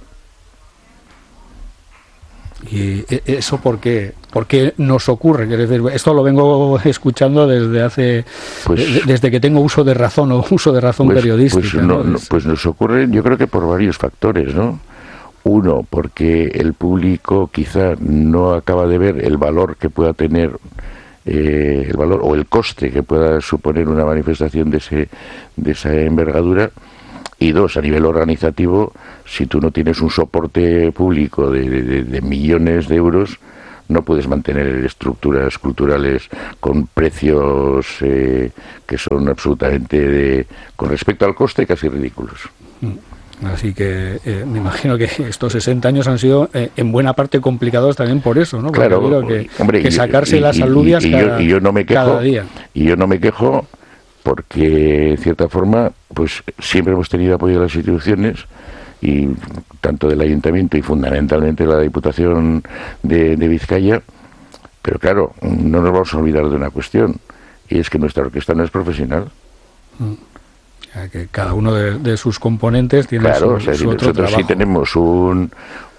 [SPEAKER 2] ¿Y eso por qué? ¿Por qué nos ocurre? Quiero decir, esto lo vengo escuchando desde hace, pues, desde que tengo uso de razón o uso de razón
[SPEAKER 1] pues,
[SPEAKER 2] periodística.
[SPEAKER 1] Pues, no,
[SPEAKER 2] ¿no?
[SPEAKER 1] No, pues nos ocurre, yo creo que por varios factores, ¿no? Uno, porque el público quizá no acaba de ver el valor que pueda tener, eh, el valor o el coste que pueda suponer una manifestación de, ese, de esa envergadura. Y dos, a nivel organizativo, si tú no tienes un soporte público de, de, de millones de euros, no puedes mantener estructuras culturales con precios eh, que son absolutamente, de, con respecto al coste, casi ridículos.
[SPEAKER 2] Así que eh, me imagino que estos sesenta años han sido eh, en buena parte complicados también por eso, ¿no? Porque
[SPEAKER 1] claro,
[SPEAKER 2] ha habido que,
[SPEAKER 1] hombre,
[SPEAKER 2] que sacarse
[SPEAKER 1] y,
[SPEAKER 2] las
[SPEAKER 1] y,
[SPEAKER 2] alubias
[SPEAKER 1] y, y,
[SPEAKER 2] cada,
[SPEAKER 1] yo, y yo no me quejo,
[SPEAKER 2] cada día.
[SPEAKER 1] Y yo no me quejo porque, en cierta forma, pues siempre hemos tenido apoyo de las instituciones, y tanto del Ayuntamiento y fundamentalmente de la Diputación de, de Vizcaya, pero claro, no nos vamos a olvidar de una cuestión, y es que nuestra orquesta no es profesional.
[SPEAKER 2] Mm. O sea, que cada uno de, de sus componentes tiene
[SPEAKER 1] claro,
[SPEAKER 2] su,
[SPEAKER 1] o sea,
[SPEAKER 2] su otro
[SPEAKER 1] nosotros
[SPEAKER 2] trabajo.
[SPEAKER 1] sí tenemos un,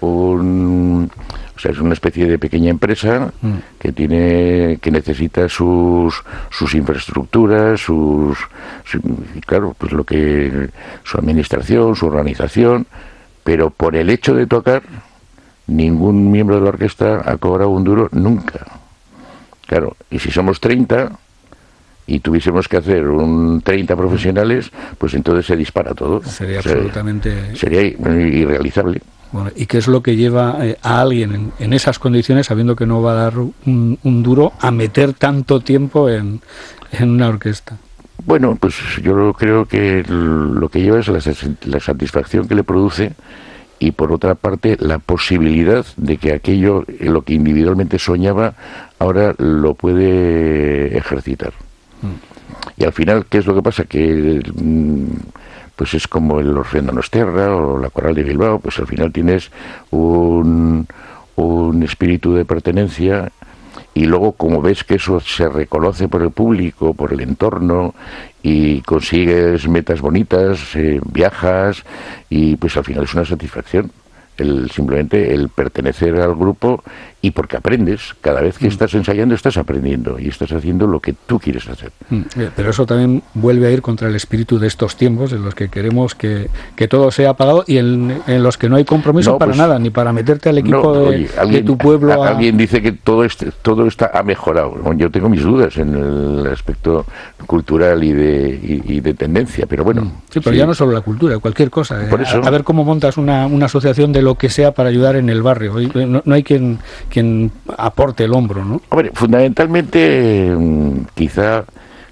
[SPEAKER 1] un o sea, es una especie de pequeña empresa mm. que tiene, que necesita sus sus infraestructuras, sus, su, claro, pues lo que su administración, su organización, pero por el hecho de tocar, ningún miembro de la orquesta ha cobrado un duro nunca. Claro, y si somos treinta y tuviésemos que hacer un treinta profesionales, pues entonces se dispara todo.
[SPEAKER 2] Sería
[SPEAKER 1] o sea,
[SPEAKER 2] absolutamente...
[SPEAKER 1] Sería irrealizable.
[SPEAKER 2] Bueno, ¿y qué es lo que lleva eh, a alguien en, en esas condiciones, sabiendo que no va a dar un, un duro, a meter tanto tiempo en, en una orquesta?
[SPEAKER 1] Bueno, pues yo creo que lo que lleva es la, la satisfacción que le produce, y por otra parte la posibilidad de que aquello, lo que individualmente soñaba, ahora lo puede ejercitar. Y al final, ¿qué es lo que pasa? Que pues es como el Orfeo Donostiarra o la Coral de Bilbao, pues al final tienes un, un espíritu de pertenencia, y luego, como ves que eso se reconoce por el público, por el entorno, y consigues metas bonitas, eh, viajas, y pues al final es una satisfacción. El, simplemente el pertenecer al grupo, y porque aprendes, cada vez que mm. estás ensayando estás aprendiendo y estás haciendo lo que tú quieres hacer.
[SPEAKER 2] Mm. Pero eso también vuelve a ir contra el espíritu de estos tiempos en los que queremos que, que todo sea apagado, y en, en los que no hay compromiso no, para pues, nada, ni para meterte al equipo no, de, oye, alguien, de tu pueblo.
[SPEAKER 1] A, a... Alguien dice que todo este, todo está ha mejorado. Yo tengo mis dudas en el aspecto cultural y de, y, y de tendencia, pero bueno.
[SPEAKER 2] Sí, pero
[SPEAKER 1] sí.
[SPEAKER 2] ya no solo la cultura, cualquier cosa.
[SPEAKER 1] Por eso.
[SPEAKER 2] A, a ver cómo montas una, una asociación de lo que sea para ayudar en el barrio. No, no hay quien quien aporte el hombro, ¿no?
[SPEAKER 1] Hombre, fundamentalmente quizá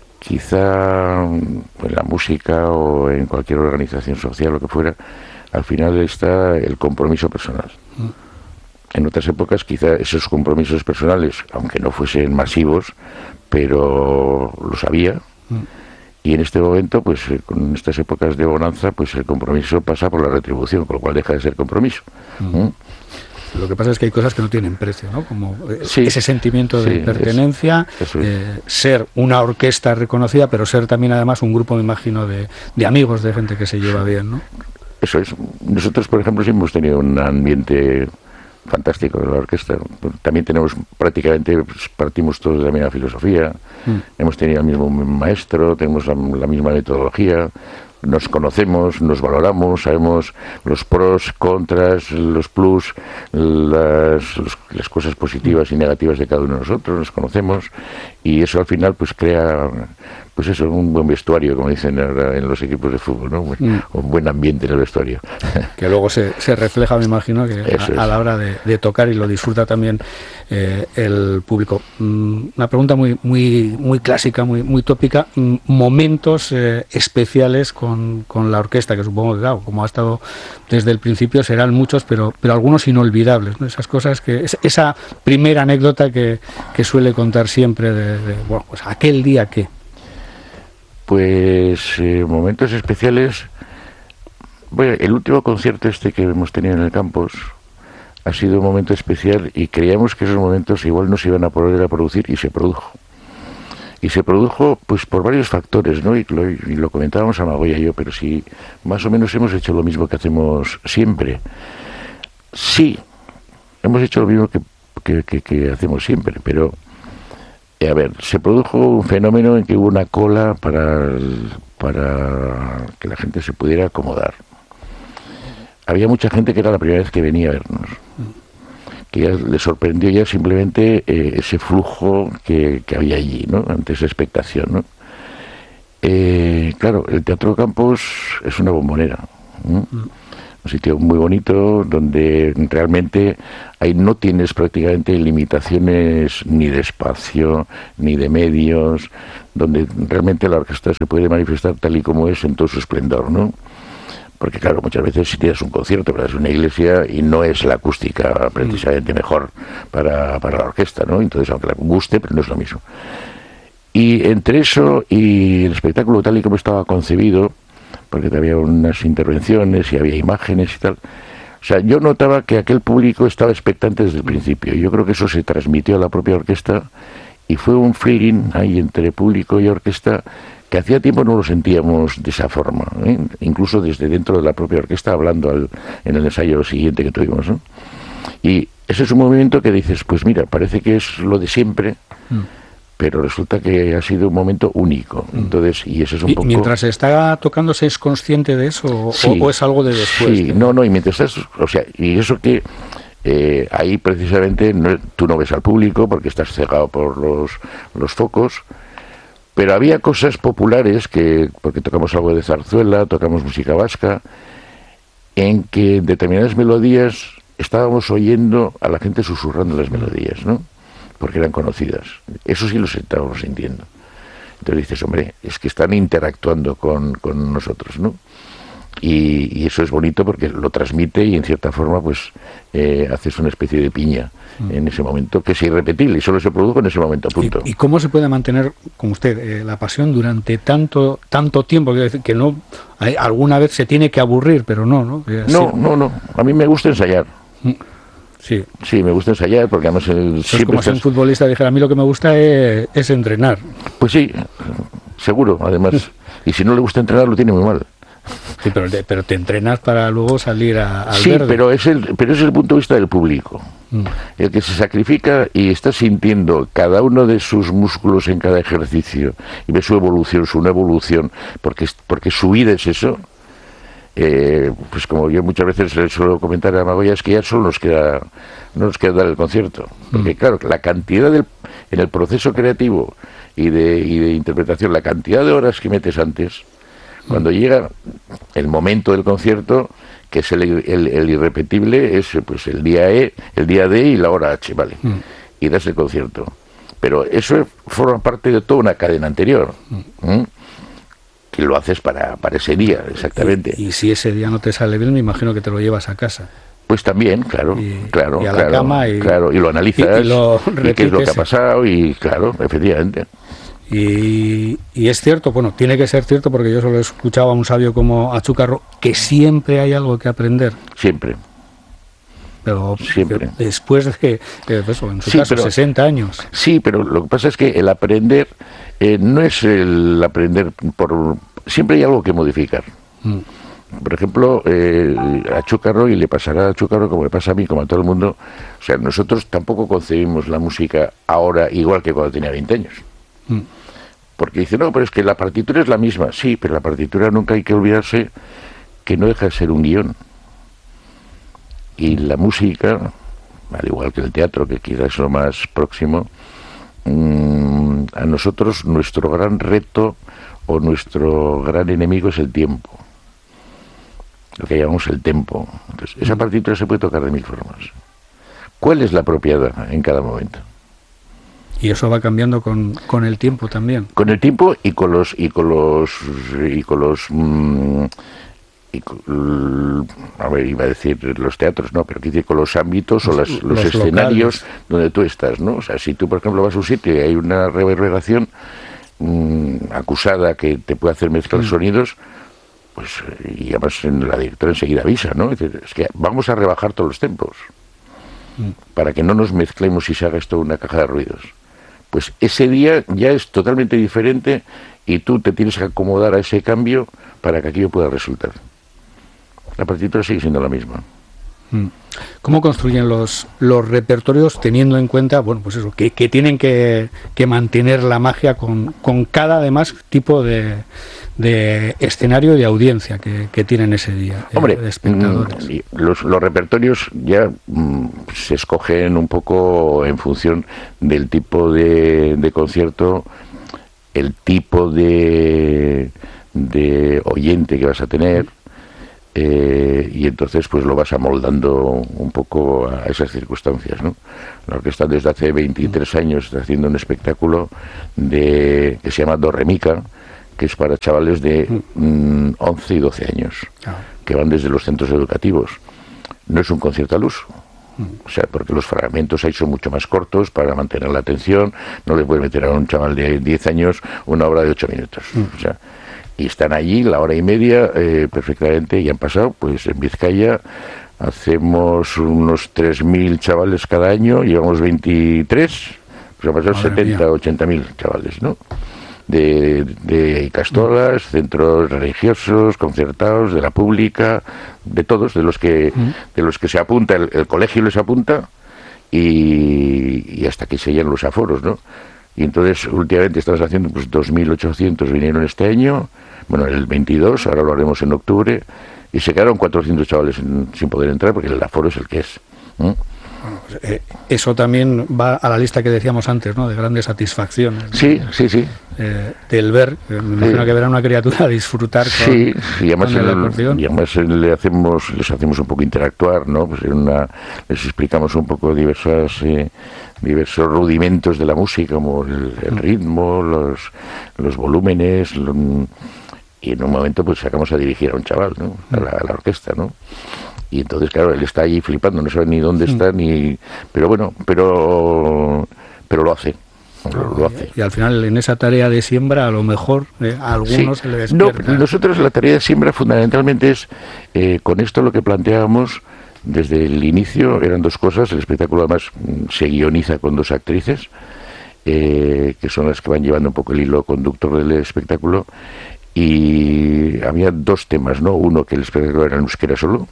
[SPEAKER 1] quizá en la música o en cualquier organización social, lo que fuera, al final está el compromiso personal. Mm. En otras épocas quizá esos compromisos personales, aunque no fuesen masivos, pero los había. Mm. Y en este momento, pues con estas épocas de bonanza, pues el compromiso pasa por la retribución, con lo cual deja de ser compromiso.
[SPEAKER 2] Mm. ¿Mm? Lo que pasa es que hay cosas que no tienen precio, ¿no? Como
[SPEAKER 1] sí,
[SPEAKER 2] ese sentimiento de
[SPEAKER 1] sí,
[SPEAKER 2] pertenencia,
[SPEAKER 1] eso, eso es.
[SPEAKER 2] eh, ser una orquesta reconocida, pero ser también además un grupo, me imagino, de, de amigos, de gente que se lleva bien, ¿no?
[SPEAKER 1] Eso es. Nosotros, por ejemplo, sí hemos tenido un ambiente fantástico en la orquesta. También tenemos prácticamente, pues, partimos todos de la misma filosofía, mm. hemos tenido el mismo maestro, tenemos la, la misma metodología, nos conocemos, nos valoramos, sabemos los pros, contras, los plus, las, los, las cosas positivas y negativas de cada uno de nosotros, nos conocemos, y eso al final pues crea, pues eso, un buen vestuario, como dicen ahora en los equipos de fútbol, ¿no? Mm. Un buen ambiente en el vestuario.
[SPEAKER 2] Que luego se, se refleja, me imagino, que a, a la hora de, de tocar, y lo disfruta también eh, el público. Mm, una pregunta muy muy muy clásica, muy muy tópica. Mm, momentos eh, especiales con, con la orquesta, que supongo que, claro, como ha estado desde el principio, serán muchos, pero pero algunos inolvidables, ¿no? Esas cosas que... Es, esa primera anécdota que, que suele contar siempre de, de, bueno, pues aquel día que...
[SPEAKER 1] Pues eh, momentos especiales. Bueno, el último concierto este que hemos tenido en el campus ha sido un momento especial, y creíamos que esos momentos igual no se iban a poder a producir, y se produjo. Y se produjo pues por varios factores, ¿no? Y lo, y lo comentábamos a Magoya y yo, pero si más o menos hemos hecho lo mismo que hacemos siempre. Sí, hemos hecho lo mismo que, que, que, que hacemos siempre, pero... A ver, se produjo un fenómeno en que hubo una cola para, para que la gente se pudiera acomodar. había mucha gente que era la primera vez que venía a vernos, que ya le sorprendió ya simplemente eh, ese flujo que, que había allí, ¿no? Ante esa expectación, ¿no? Eh, claro, el Teatro Campos es una bombonera, ¿no? Mm. Un sitio muy bonito donde realmente ahí no tienes prácticamente limitaciones ni de espacio ni de medios, donde realmente la orquesta se puede manifestar tal y como es en todo su esplendor, ¿no? Porque claro, muchas veces si tienes un concierto, pero es una iglesia y no es la acústica precisamente mejor para, para la orquesta, ¿no? Entonces, aunque la guste, pero no es lo mismo. Y entre eso y el espectáculo tal y como estaba concebido, porque había unas intervenciones y había imágenes y tal, o sea, yo notaba que aquel público estaba expectante desde el principio. Yo creo que eso se transmitió a la propia orquesta y fue un feeling ahí entre público y orquesta que hacía tiempo no lo sentíamos de esa forma, ¿eh? Incluso desde dentro de la propia orquesta, hablando al, en el ensayo siguiente que tuvimos, ¿no? Y ese es un movimiento que dices, pues mira, parece que es lo de siempre, mm. pero resulta que ha sido un momento único. Entonces, y eso es un
[SPEAKER 2] ¿Y
[SPEAKER 1] poco...
[SPEAKER 2] mientras está tocándose es consciente de eso
[SPEAKER 1] sí,
[SPEAKER 2] o, o es algo de después?
[SPEAKER 1] Sí,
[SPEAKER 2] de...
[SPEAKER 1] no, no, y mientras estás, o sea, y eso que eh, ahí precisamente no, tú no ves al público porque estás cegado por los, los focos, pero había cosas populares que, porque tocamos algo de zarzuela, tocamos música vasca, en que determinadas melodías estábamos oyendo a la gente susurrando las melodías, ¿no? Porque eran conocidas. Eso sí lo estábamos sintiendo. Entonces dices, hombre, es que están interactuando con, con nosotros, ¿no? Y, y eso es bonito porque lo transmite y en cierta forma pues eh, haces una especie de piña mm. en ese momento que es irrepetible y solo se produjo en ese momento, punto.
[SPEAKER 2] ¿Y, y cómo se puede mantener, como usted, eh, la pasión durante tanto tanto tiempo? Quiero decir que no, hay, alguna vez se tiene que aburrir, pero no, ¿no?
[SPEAKER 1] No, no, no. A mí me gusta ensayar.
[SPEAKER 2] Mm. Sí.
[SPEAKER 1] Sí, me gusta ensayar porque además el,
[SPEAKER 2] es como estás... si un futbolista dijera, a mí lo que me gusta es, es entrenar.
[SPEAKER 1] Pues sí, seguro, además. Y si no le gusta entrenar, lo tiene muy mal.
[SPEAKER 2] Sí, pero te, pero te entrenas para luego salir a, al
[SPEAKER 1] sí,
[SPEAKER 2] verde.
[SPEAKER 1] pero es el pero es el punto de vista del público, mm. el que se sacrifica y está sintiendo cada uno de sus músculos en cada ejercicio y ve su evolución, su no evolución, porque porque su vida es eso. Eh, pues como yo muchas veces le suelo comentar a Magoya, es que ya solo nos queda no nos queda dar el concierto, porque mm. claro, la cantidad del en el proceso creativo y de y de interpretación, la cantidad de horas que metes antes. Cuando llega el momento del concierto, que es el, el, el irrepetible, es pues el día E, el día D y la hora H, ¿vale? Mm. Y das el concierto. Pero eso forma parte de toda una cadena anterior, mm. ¿Mm? que lo haces para, para ese día, exactamente.
[SPEAKER 2] Y, y si ese día no te sale bien, me imagino que te lo llevas a casa.
[SPEAKER 1] Pues también, claro,
[SPEAKER 2] y,
[SPEAKER 1] claro,
[SPEAKER 2] y a
[SPEAKER 1] claro,
[SPEAKER 2] la cama y,
[SPEAKER 1] claro, y lo analizas,
[SPEAKER 2] y, y, lo
[SPEAKER 1] y qué es lo que ha pasado, y claro, efectivamente.
[SPEAKER 2] Y, y es cierto, bueno, tiene que ser cierto porque yo solo he escuchado a un sabio como Achúcarro, que siempre hay algo que aprender.
[SPEAKER 1] Siempre.
[SPEAKER 2] Pero
[SPEAKER 1] siempre.
[SPEAKER 2] Después de, de eso, en su
[SPEAKER 1] sí,
[SPEAKER 2] caso,
[SPEAKER 1] pero,
[SPEAKER 2] sesenta años.
[SPEAKER 1] Sí, pero lo que pasa es que el aprender eh, no es el aprender por... Siempre hay algo que modificar. Mm. Por ejemplo, eh, a Chúcarro, y le pasará a Chúcarro como le pasa a mí, como a todo el mundo, o sea, nosotros tampoco concebimos la música ahora igual que cuando tenía veinte años. Mm. Porque dice, no, pero es que la partitura es la misma. Sí, pero la partitura nunca hay que olvidarse que no deja de ser un guión. Y la música, al igual que el teatro, que quizás es lo más próximo, mmm, a nosotros nuestro gran reto o nuestro gran enemigo es el tiempo. Lo que llamamos el tempo. Entonces, esa partitura se puede tocar de mil formas. ¿Cuál es la apropiada en cada momento?
[SPEAKER 2] Y eso va cambiando con, con el tiempo también.
[SPEAKER 1] Con el tiempo y con los y con los y con los mmm, y con, a ver, iba a decir los teatros, no, pero quise con los ámbitos o las, los, los escenarios locales donde tú estás, ¿no? O sea, si tú, por ejemplo, vas a un sitio y hay una reverberación mmm, acusada que te puede hacer mezclar mm. sonidos, pues y además en la directora enseguida avisa, ¿no? Es, decir, es que vamos a rebajar todos los tempos mm. para que no nos mezclemos y se haga esto una caja de ruidos. Pues ese día ya es totalmente diferente y tú te tienes que acomodar a ese cambio para que aquello pueda resultar. La partitura sigue siendo la misma.
[SPEAKER 2] ¿Cómo construyen los, los repertorios teniendo en cuenta, bueno, pues eso, que, que tienen que, que mantener la magia con, con cada, además, tipo de, de escenario y de audiencia que, que tienen ese día?
[SPEAKER 1] Hombre,
[SPEAKER 2] de espectadores.
[SPEAKER 1] Los, los repertorios ya mm, se escogen un poco en función del tipo de, de concierto, el tipo de, de oyente que vas a tener. Eh, y entonces pues lo vas amoldando un poco a esas circunstancias, ¿no? La orquesta desde hace veintitrés años está haciendo un espectáculo de que se llama Do Re Mi Ca, que es para chavales de mm, once y doce años, que van desde los centros educativos. No es un concierto al uso, o sea, porque los fragmentos ahí son mucho más cortos para mantener la atención. No le puedes meter a un chaval de diez años una obra de ocho minutos, o sea, y están allí la hora y media eh, perfectamente, y han pasado, pues en Vizcaya hacemos unos tres mil chavales cada año, llevamos veintitrés, pues han pasado setenta, ochenta mil chavales, ¿no? De, de Ikastolas, centros religiosos, concertados, de la pública, de todos, de los que de los que se apunta, el, el colegio les apunta, y, y hasta que se llenan los aforos, ¿no? Y entonces últimamente estamos haciendo pues dos mil ochocientos vinieron este año, bueno, el veintidós, ahora lo haremos en octubre, y se quedaron cuatrocientos chavales en, sin poder entrar porque el aforo es el que es. ¿eh?
[SPEAKER 2] Bueno, pues, eh, eso también va a la lista que decíamos antes, ¿no? De grandes satisfacciones.
[SPEAKER 1] Sí,
[SPEAKER 2] ¿no?
[SPEAKER 1] sí, sí.
[SPEAKER 2] Eh, del ver, eh, me imagino
[SPEAKER 1] sí.
[SPEAKER 2] que ver a una criatura disfrutar con,
[SPEAKER 1] sí, y además,
[SPEAKER 2] con el
[SPEAKER 1] el,
[SPEAKER 2] acordeón.
[SPEAKER 1] y además le hacemos, les hacemos un poco interactuar, ¿no? Pues en una, les explicamos un poco diversas eh, diversos rudimentos de la música, como el, el ritmo, los, los volúmenes, lo, y en un momento pues sacamos a dirigir a un chaval, ¿no? A la, a la orquesta, ¿no? Y entonces, claro, él está allí flipando, no sabe ni dónde está, ni... Pero bueno, pero pero lo hace. Lo, lo hace.
[SPEAKER 2] Y al final, en esa tarea de siembra, a lo mejor eh, a algunos
[SPEAKER 1] sí.
[SPEAKER 2] se le despierta.
[SPEAKER 1] No, nosotros la tarea de siembra fundamentalmente es, eh, con esto lo que planteábamos desde el inicio, eran dos cosas. El espectáculo además se guioniza con dos actrices, eh, que son las que van llevando un poco el hilo conductor del espectáculo, y había dos temas, ¿no? Uno, que el espectáculo era en euskera solo,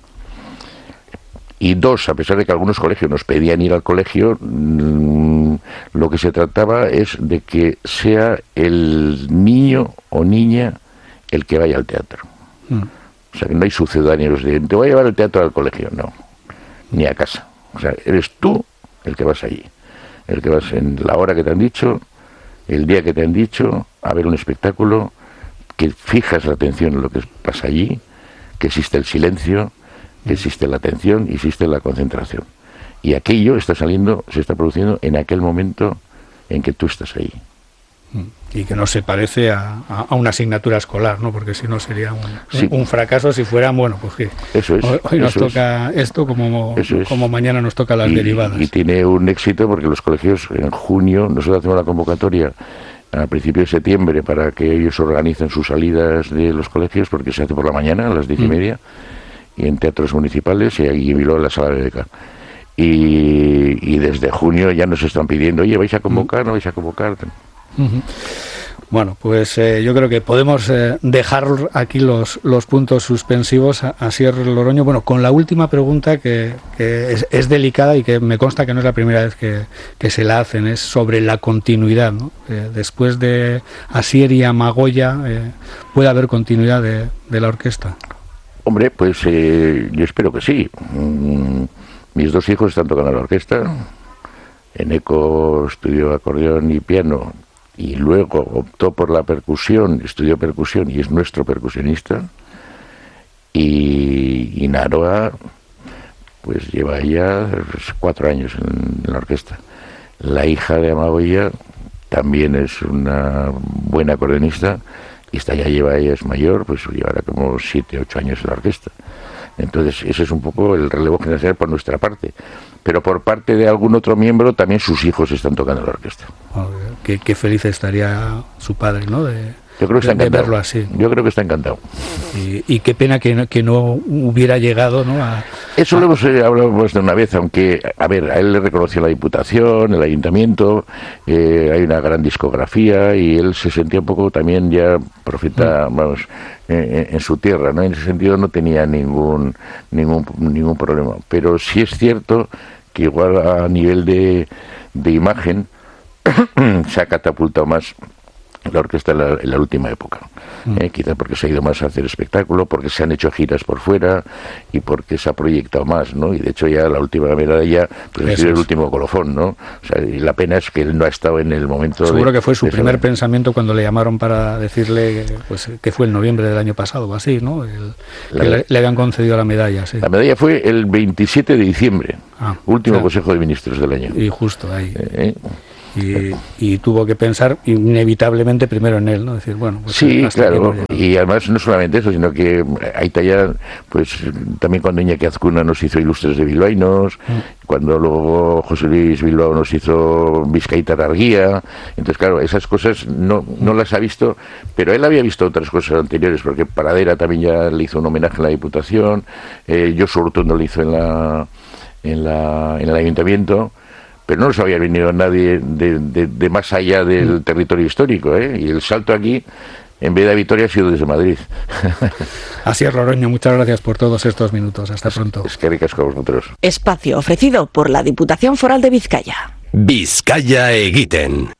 [SPEAKER 1] y dos, a pesar de que algunos colegios nos pedían ir al colegio, mmm, lo que se trataba es de que sea el niño o niña el que vaya al teatro. Mm. O sea, que no hay sucedáneos de te voy a llevar el teatro al colegio, no, ni a casa. O sea, eres tú el que vas allí, el que vas en la hora que te han dicho, el día que te han dicho, a ver un espectáculo, que fijas la atención en lo que pasa allí, que existe el silencio, que existe la atención y existe la concentración. Y aquello está saliendo, se está produciendo en aquel momento en que tú estás ahí.
[SPEAKER 2] Y que no se parece a, a una asignatura escolar, ¿no? Porque si no sería un,
[SPEAKER 1] sí.
[SPEAKER 2] un fracaso si fuera, bueno, pues que
[SPEAKER 1] eso es,
[SPEAKER 2] hoy, hoy nos
[SPEAKER 1] eso
[SPEAKER 2] toca es. esto como,
[SPEAKER 1] eso es.
[SPEAKER 2] como mañana nos toca las
[SPEAKER 1] y,
[SPEAKER 2] derivadas.
[SPEAKER 1] Y tiene un éxito porque los colegios en junio, nosotros hacemos la convocatoria a principios de septiembre para que ellos organicen sus salidas de los colegios, porque se hace por la mañana a las diez y media, mm. y en teatros municipales, y aquí en Bilbao en la sala de beca. Y, y desde junio ya nos están pidiendo, oye, ¿vais a convocar? ¿No vais a convocar?
[SPEAKER 2] Uh-huh. Bueno, pues eh, yo creo que podemos eh, dejar aquí los, los puntos suspensivos a, a Asier Loroño. Bueno, con la última pregunta que, que es, es delicada y que me consta que no es la primera vez que, que se la hacen, es sobre la continuidad, ¿no? Eh, después de Asier y Amagoya, eh, ¿puede haber continuidad de, de la orquesta?
[SPEAKER 1] Hombre, pues eh, yo espero que sí. Mm, mis dos hijos están tocando la orquesta. Eneco estudió acordeón y piano, y luego optó por la percusión, estudió percusión y es nuestro percusionista. Y, y Naroa, pues lleva ya cuatro años en, en la orquesta. La hija de Amagoya también es una buena acordeonista, y esta ya lleva, ella es mayor, pues llevará como siete, ocho años en la orquesta. Entonces ese es un poco el relevo generacional por nuestra parte. Pero por parte de algún otro miembro también sus hijos están tocando la orquesta.
[SPEAKER 2] Oh, qué, qué feliz estaría su padre, ¿no? De,
[SPEAKER 1] Yo creo que está
[SPEAKER 2] de, de
[SPEAKER 1] encantado.
[SPEAKER 2] verlo así.
[SPEAKER 1] Yo creo que está encantado.
[SPEAKER 2] Y, y qué pena que no, que no hubiera llegado, ¿no? A,
[SPEAKER 1] Eso
[SPEAKER 2] a...
[SPEAKER 1] lo hemos eh, hablado más de una vez, aunque, a ver, a él le reconoció la Diputación, el Ayuntamiento, eh, hay una gran discografía y él se sentía un poco también ya profeta, mm. vamos, eh, en su tierra, ¿no? En ese sentido no tenía ningún, ningún, ningún problema. Pero sí es cierto que igual a nivel de, de imagen se ha catapultado más la orquesta en la, en la última época, eh, quizá porque se ha ido más a hacer espectáculo, porque se han hecho giras por fuera y porque se ha proyectado más, ¿no? Y de hecho ya la última medalla pues ha sido el último colofón, ¿no? O sea, y la pena es que él no ha estado en el momento.
[SPEAKER 2] Seguro
[SPEAKER 1] de,
[SPEAKER 2] que fue su primer
[SPEAKER 1] esa...
[SPEAKER 2] pensamiento cuando le llamaron para decirle, pues que fue en noviembre del año pasado o así, ¿no? El,
[SPEAKER 1] la,
[SPEAKER 2] que le, le habían concedido la medalla, sí.
[SPEAKER 1] La medalla fue el veintisiete de diciembre, ah, último claro. Consejo de Ministros del año.
[SPEAKER 2] Y justo ahí.
[SPEAKER 1] Eh,
[SPEAKER 2] Y, y tuvo que pensar inevitablemente primero en él, ¿no? Decir, bueno, pues
[SPEAKER 1] sí, claro, y además no solamente eso, sino que ahí ya, pues también cuando Iñaki Azcuna nos hizo Ilustres de Bilbaínos, mm. cuando luego José Luis Bilbao nos hizo Vizcaíta Arguía, entonces claro, esas cosas no, no las ha visto, pero él había visto otras cosas anteriores, porque Paradera también ya le hizo un homenaje en la Diputación, eh, Josu Ortuondo lo hizo en la, en la, en el Ayuntamiento, pero no nos había venido nadie de, de, de más allá del territorio histórico, ¿eh? Y el salto aquí, en vez de Vitoria, ha sido desde Madrid.
[SPEAKER 2] Así es, Loroño, muchas gracias por todos estos minutos. Hasta pronto.
[SPEAKER 1] Es que ricas con vosotros.
[SPEAKER 3] Espacio ofrecido por la Diputación Foral de Vizcaya.
[SPEAKER 4] Bizkaia egiten.